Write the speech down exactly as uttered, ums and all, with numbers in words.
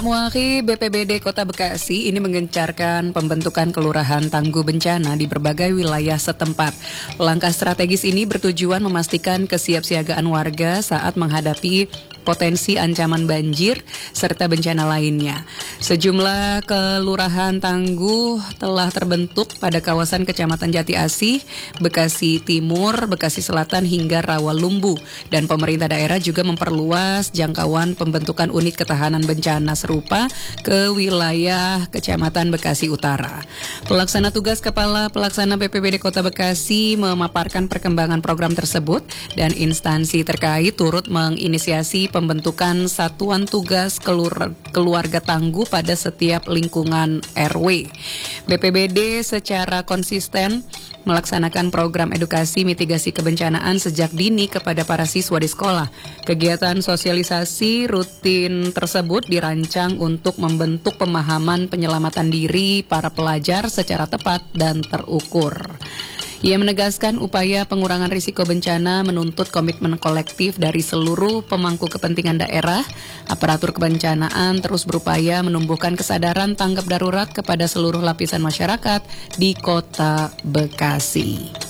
Muari B P B D Kota Bekasi ini menggencarkan pembentukan kelurahan tangguh bencana di berbagai wilayah setempat. Langkah strategis ini bertujuan memastikan kesiapsiagaan warga saat menghadapi potensi ancaman banjir serta bencana lainnya. Sejumlah kelurahan tangguh telah terbentuk pada kawasan Kecamatan Jati Asih, Bekasi Timur, Bekasi Selatan hingga Rawalumbu, dan pemerintah daerah juga memperluas jangkauan pembentukan unit ketahanan bencana serupa ke wilayah Kecamatan Bekasi Utara. Pelaksana tugas Kepala Pelaksana B P B D Kota Bekasi memaparkan perkembangan program tersebut dan instansi terkait turut menginisiasi pembentukan satuan tugas kelur- keluarga tangguh pada setiap lingkungan R W. B P B D secara konsisten melaksanakan program edukasi mitigasi kebencanaan sejak dini kepada para siswa di sekolah. Kegiatan sosialisasi rutin tersebut dirancang untuk membentuk pemahaman penyelamatan diri para pelajar secara tepat dan terukur. Ia menegaskan upaya pengurangan risiko bencana menuntut komitmen kolektif dari seluruh pemangku kepentingan daerah. Aparatur kebencanaan terus berupaya menumbuhkan kesadaran tanggap darurat kepada seluruh lapisan masyarakat di Kota Bekasi.